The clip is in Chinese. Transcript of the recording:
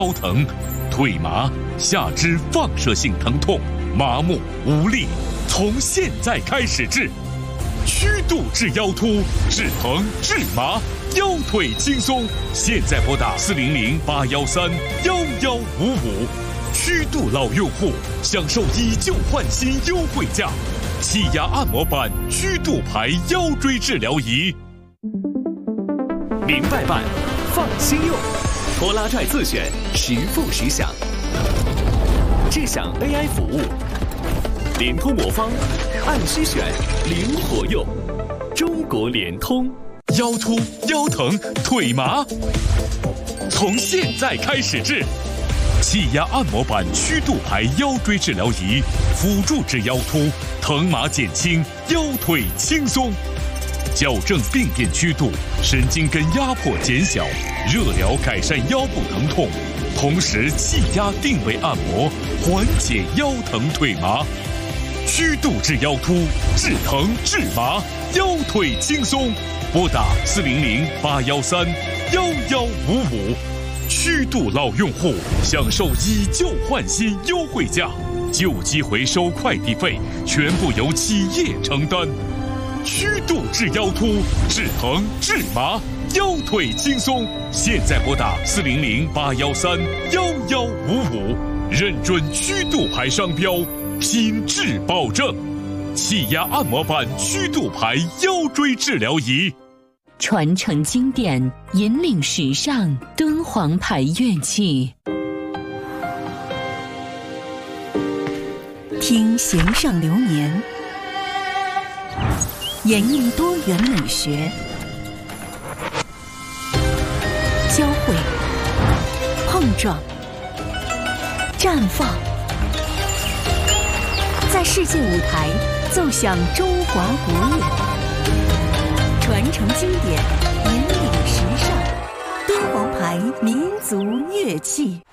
腰疼、腿麻、下肢放射性疼痛、麻木无力，从现在开始治。曲度治腰突，治疼治麻，腰腿轻松。现在拨打400-813-1155，曲度老用户享受以旧换新优惠价，气压按摩板曲度牌腰椎治疗仪。 明白办，放心用，拖拉拽自选，实付实享，智享 AI 服务，联通魔方，按需选，灵活用，中国联通。 腰突、腰疼、腿麻，从现在开始治。气压按摩板曲度牌腰椎治疗仪，辅助治腰突，疼麻减轻，腰腿轻松。矫正病变曲度，神经根压迫减小，热疗改善腰部疼痛，同时气压定位按摩，缓解腰疼腿麻。曲度治腰突，治疼治麻，腰腿轻松。拨打400-813-1155，曲度老用户享受以旧换新优惠价，旧机回收快递费全部由企业承担。曲度治腰突，治疼治麻，腰腿轻松。现在拨打400-813-1155，认准曲度牌商标，品质保证。气压按摩板曲度牌腰椎治疗仪， 传承经典，引领时尚，敦煌牌乐器。 听弦上流年，演绎多元美学，交汇、碰撞、绽放，在世界舞台奏响中华国乐，传承经典，引领时尚，敦煌牌民族乐器。